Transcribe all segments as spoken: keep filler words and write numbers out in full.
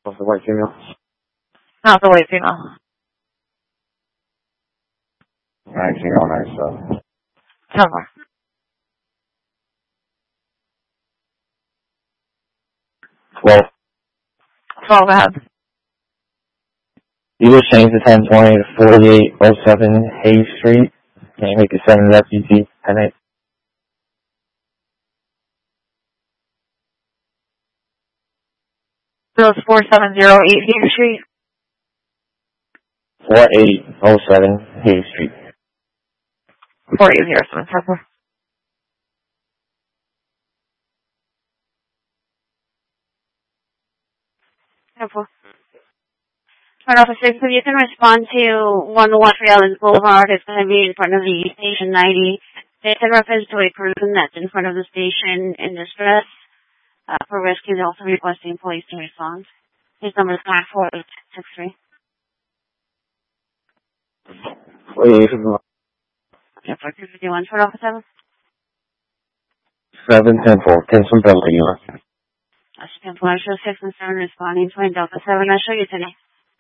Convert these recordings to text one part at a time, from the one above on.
The white female? Not the white female. nineteen oh nine seven. ten four. twelve. twelve, go ahead. You just changed the ten twenty to forty-eight oh seven Hayes Street. Can you make it seven F U T ten eight? So it's four seven zero eight Hayes Street. forty-eight oh seven Hayes Street. four eight zero seven, ten four. ten four. Front office six, if you can respond to one oh one Free Islands Boulevard, it's going to be in front of the station ninety. It's in reference to a person that's in front of the station in distress. Uh, for rescue, they're also requesting police to respond. His number is nine four eight six three. forty-eight Yeah, for two fifty-one, front office seven. seven ten four. Cancel Delta. I should cancel. I show six and seven responding. Twin Delta seven. I show you today.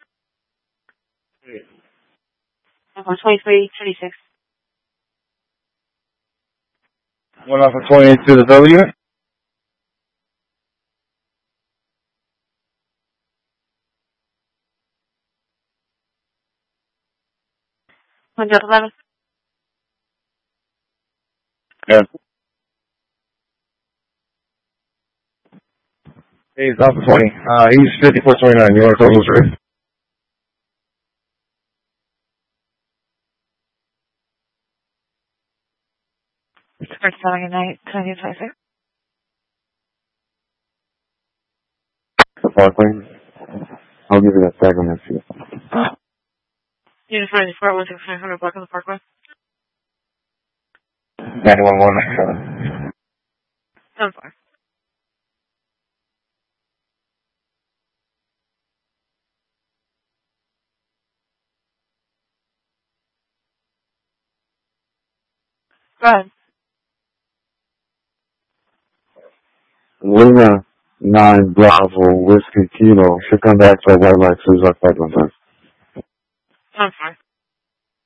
twenty-three thirty-six. One off of twenty-eight to the W. Twin Delta eleven. Yeah. He's off of twenty. Uh, he's fifty-four twenty-nine. You want to close those rates? For Saturday night, twenty twenty-six. The Parkway. I'll give you that tag on that field. You just find the sport one six nine hundred block on the Parkway. nine one one nine seven. ten four. Go ahead. Lima nine Bravo Whiskey Kilo should come back to a white light Suzuki five one five. ten four.